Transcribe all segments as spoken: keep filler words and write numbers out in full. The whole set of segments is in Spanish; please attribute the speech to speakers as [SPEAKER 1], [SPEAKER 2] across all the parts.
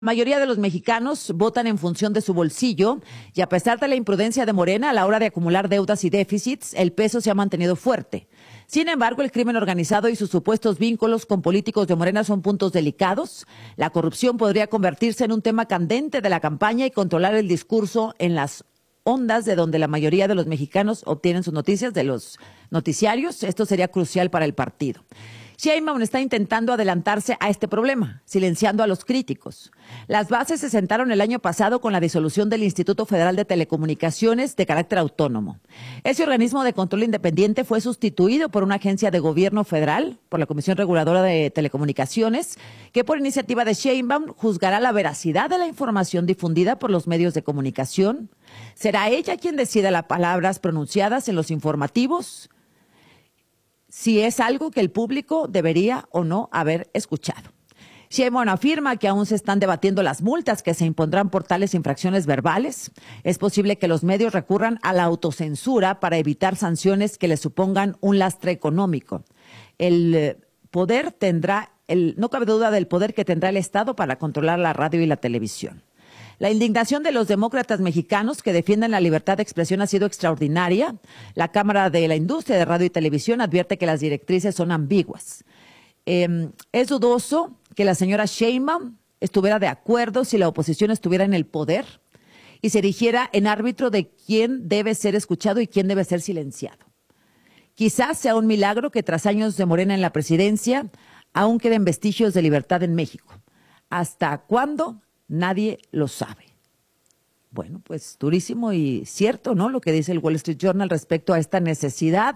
[SPEAKER 1] La mayoría de los mexicanos votan en función de su bolsillo y a pesar de la imprudencia de Morena a la hora de acumular deudas y déficits, el peso se ha mantenido fuerte. Sin embargo, el crimen organizado y sus supuestos vínculos con políticos de Morena son puntos delicados. La corrupción podría convertirse en un tema candente de la campaña y controlar el discurso en las ondas de donde la mayoría de los mexicanos obtienen sus noticias, de los noticiarios. Esto sería crucial para el partido. Sheinbaum está intentando adelantarse a este problema, silenciando a los críticos. Las bases se sentaron el año pasado con la disolución del Instituto Federal de Telecomunicaciones de carácter autónomo. Ese organismo de control independiente fue sustituido por una agencia de gobierno federal, por la Comisión Reguladora de Telecomunicaciones, que por iniciativa de Sheinbaum juzgará la veracidad de la información difundida por los medios de comunicación. ¿Será ella quien decida las palabras pronunciadas en los informativos? Si es algo que el público debería o no haber escuchado. Sheinbaum afirma que aún se están debatiendo las multas que se impondrán por tales infracciones verbales. Es posible que los medios recurran a la autocensura para evitar sanciones que les supongan un lastre económico. El poder tendrá, el, no cabe duda del poder que tendrá el Estado para controlar la radio y la televisión. La indignación de los demócratas mexicanos que defienden la libertad de expresión ha sido extraordinaria. La Cámara de la Industria de Radio y Televisión advierte que las directrices son ambiguas. Eh, es dudoso que la señora Sheinbaum estuviera de acuerdo si la oposición estuviera en el poder y se erigiera en árbitro de quién debe ser escuchado y quién debe ser silenciado. Quizás sea un milagro que tras años de Morena en la presidencia aún queden vestigios de libertad en México. ¿Hasta cuándo? Nadie lo sabe. Bueno, pues durísimo y cierto, ¿no? Lo que dice el Wall Street Journal respecto a esta necesidad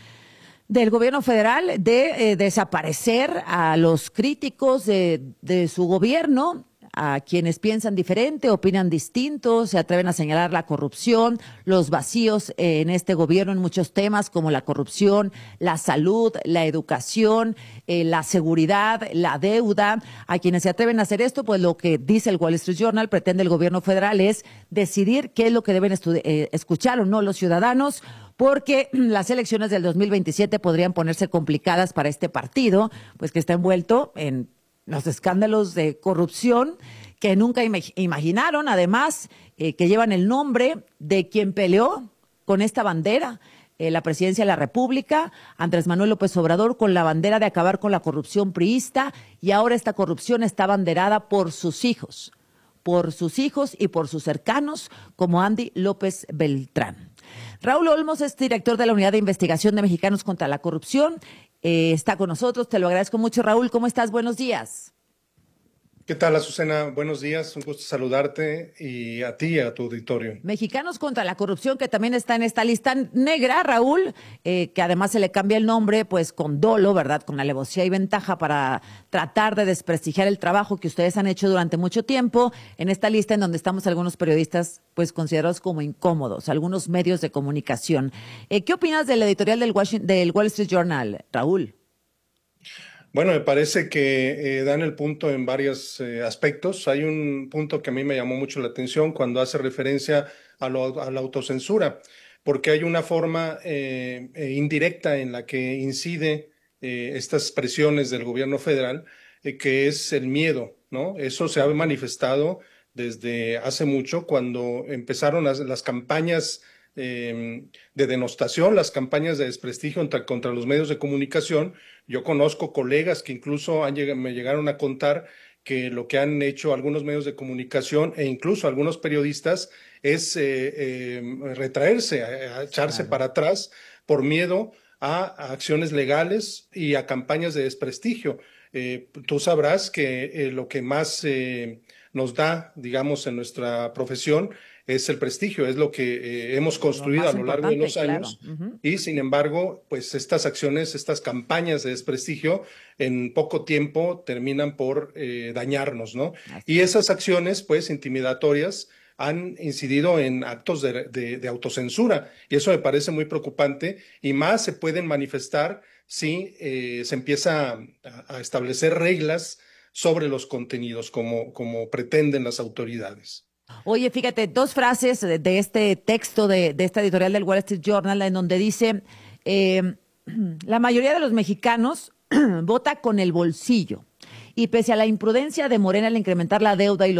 [SPEAKER 1] del gobierno federal de eh, desaparecer a los críticos de, de su gobierno, a quienes piensan diferente, opinan distinto, se atreven a señalar la corrupción, los vacíos eh, en este gobierno en muchos temas como la corrupción, la salud, la educación, eh, la seguridad, la deuda. A quienes se atreven a hacer esto, pues lo que dice el Wall Street Journal, pretende el gobierno federal es decidir qué es lo que deben eh, escuchar o no los ciudadanos, porque las elecciones del dos mil veintisiete podrían ponerse complicadas para este partido, pues que está envuelto en los escándalos de corrupción que nunca im- imaginaron, además, eh, que llevan el nombre de quien peleó con esta bandera, eh, la presidencia de la República, Andrés Manuel López Obrador, con la bandera de acabar con la corrupción priista, y ahora esta corrupción está abanderada por sus hijos, por sus hijos y por sus cercanos, como Andy López Beltrán. Raúl Olmos es director de la Unidad de Investigación de Mexicanos contra la Corrupción. Eh, está con nosotros, te lo agradezco mucho. Raúl, ¿cómo estás? Buenos días.
[SPEAKER 2] ¿Qué tal, Azucena? Buenos días, un gusto saludarte y a ti y a tu auditorio.
[SPEAKER 1] Mexicanos contra la Corrupción, que también está en esta lista negra, Raúl, eh, que además se le cambia el nombre, pues con dolo, ¿verdad? Con alevosía y ventaja para tratar de desprestigiar el trabajo que ustedes han hecho durante mucho tiempo, en esta lista en donde estamos algunos periodistas, pues considerados como incómodos, algunos medios de comunicación. Eh, ¿Qué opinas del editorial del, Washington, del Wall Street Journal, Raúl?
[SPEAKER 2] Bueno, me parece que eh, dan el punto en varios eh, aspectos. Hay un punto que a mí me llamó mucho la atención cuando hace referencia a, lo, a la autocensura, porque hay una forma eh, eh, indirecta en la que incide eh, estas presiones del gobierno federal, eh, que es el miedo, ¿no? Eso se ha manifestado desde hace mucho, cuando empezaron las, las campañas eh, de denostación, las campañas de desprestigio contra, contra los medios de comunicación. Yo conozco colegas que incluso han lleg- me llegaron a contar que lo que han hecho algunos medios de comunicación e incluso algunos periodistas es eh, eh, retraerse, a, a echarse
[SPEAKER 1] Claro.
[SPEAKER 2] para atrás por miedo a, a acciones legales y a campañas de desprestigio. Eh, tú sabrás que eh, lo que más eh, nos da, digamos, en nuestra profesión es el prestigio, es lo que eh, hemos
[SPEAKER 1] Lo
[SPEAKER 2] construido a
[SPEAKER 1] más
[SPEAKER 2] lo largo de
[SPEAKER 1] importante,
[SPEAKER 2] los
[SPEAKER 1] claro.
[SPEAKER 2] años.
[SPEAKER 1] Uh-huh.
[SPEAKER 2] Y sin embargo, pues estas acciones, estas campañas de desprestigio en poco tiempo terminan por eh, dañarnos, ¿no?
[SPEAKER 1] Así
[SPEAKER 2] Y
[SPEAKER 1] es.
[SPEAKER 2] esas acciones, pues, intimidatorias han incidido en actos de, de, de autocensura, y eso me parece muy preocupante, y más se pueden manifestar si eh, se empieza a, a establecer reglas sobre los contenidos, como, como pretenden las autoridades.
[SPEAKER 1] Oye, fíjate, dos frases de, de este texto de, de esta editorial del Wall Street Journal en donde dice, eh, la mayoría de los mexicanos vota con el bolsillo Y pese a la imprudencia de Morena al incrementar la deuda y